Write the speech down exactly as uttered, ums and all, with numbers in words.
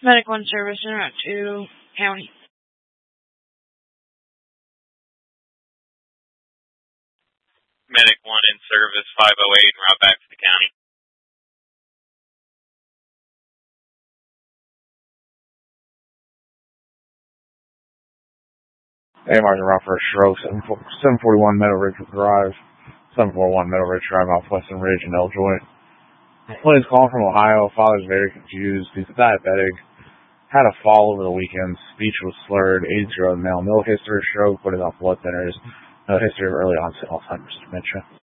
Medic one service in Route two, County. Medic one in service, five oh eight, and route back to the county. Hey, Martin Route for a stroke, seven forty-one Meadow Ridge Drive, seven forty-one Meadow Ridge Drive off Western Ridge and L Joint. Plane's calling from Ohio. Father's very confused. He's diabetic. Had a fall over the weekend. Speech was slurred. eighty-year-old male. No history of stroke, but is on blood thinners. No history of early onset Alzheimer's dementia.